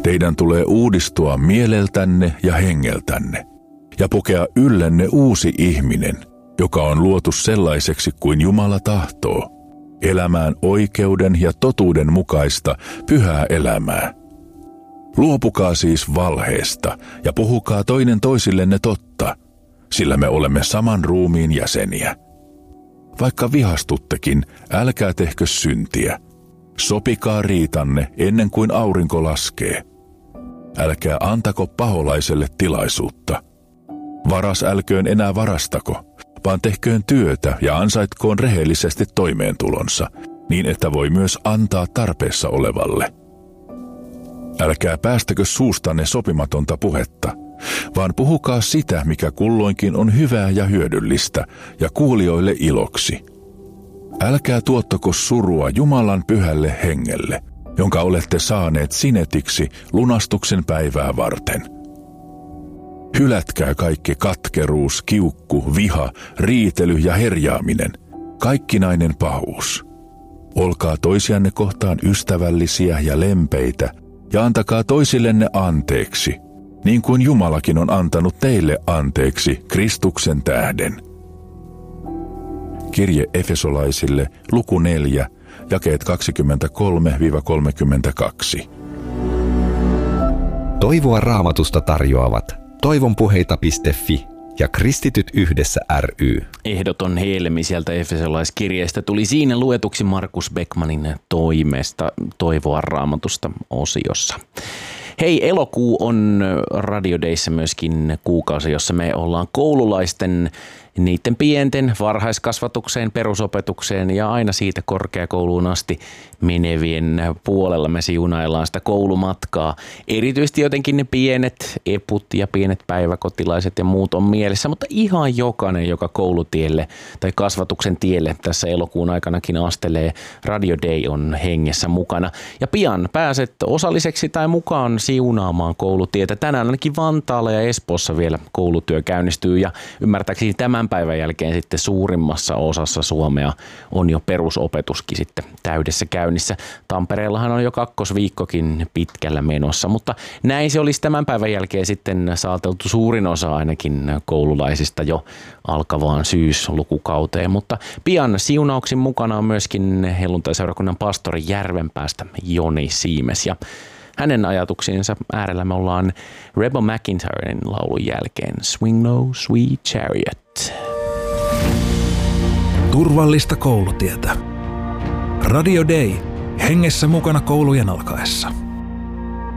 Teidän tulee uudistua mieleltänne ja hengeltänne ja pukea yllenne uusi ihminen, joka on luotu sellaiseksi kuin Jumala tahtoo, elämään oikeuden ja totuuden mukaista pyhää elämää. Luopukaa siis valheesta ja puhukaa toinen toisillenne totta, sillä me olemme saman ruumiin jäseniä. Vaikka vihastuttekin, älkää tehkö syntiä. Sopikaa riitanne ennen kuin aurinko laskee. Älkää antako paholaiselle tilaisuutta. Varas älköön enää varastako, vaan tehköön työtä ja ansaitkoon rehellisesti toimeentulonsa, niin että voi myös antaa tarpeessa olevalle. Älkää päästäkö suustanne sopimatonta puhetta, vaan puhukaa sitä, mikä kulloinkin on hyvää ja hyödyllistä, ja kuulijoille iloksi. Älkää tuottako surua Jumalan pyhälle hengelle, jonka olette saaneet sinetiksi lunastuksen päivää varten. Hylätkää kaikki katkeruus, kiukku, viha, riitely ja herjaaminen, kaikkinainen pahuus. Olkaa toisianne kohtaan ystävällisiä ja lempeitä, ja antakaa toisillenne anteeksi, niin kuin Jumalakin on antanut teille anteeksi Kristuksen tähden. Kirje Efesolaisille, luku 4, jakeet 23-32. Toivoa Raamatusta tarjoavat toivonpuheita.fi ja Kristityt yhdessä ry. Ehdoton helmi sieltä Efesolaiskirjeestä tuli siinä luetuksi Markus Beckmanin toimesta Toivoa Raamatusta -osiossa. Hei, elokuu on Radio Dayssä myöskin kuukausi, jossa me ollaan koululaisten, niiden pienten varhaiskasvatukseen, perusopetukseen ja aina siitä korkeakouluun asti menevien puolella me siunaillaan sitä koulumatkaa. Erityisesti jotenkin ne pienet eput ja pienet päiväkotilaiset ja muut on mielessä, mutta ihan jokainen, joka koulutielle tai kasvatuksen tielle tässä elokuun aikanakin astelee, Radio Day on hengessä mukana. Ja pian pääset osalliseksi tai mukaan siunaamaan koulutietä. Tänään ainakin Vantaalla ja Espoossa vielä koulutyö käynnistyy ja ymmärtääkseni tämän päivän jälkeen sitten suurimmassa osassa Suomea on jo perusopetuskin sitten täydessä käynnissä. Tampereellahan on jo kakkosviikkokin pitkällä menossa, mutta näin se olisi tämän päivän jälkeen sitten saateltu suurin osa ainakin koululaisista jo alkavaan syyslukukauteen, mutta pian siunauksin mukana on myöskin helluntaiseurakunnan pastori Järvenpäästä Joni Siimes ja hänen ajatuksiinsa äärellä me ollaan Reba McEntiren laulun jälkeen Swing Low, Sweet Chariot. Turvallista koulutietä. Radio Day. Hengessä mukana koulujen alkaessa.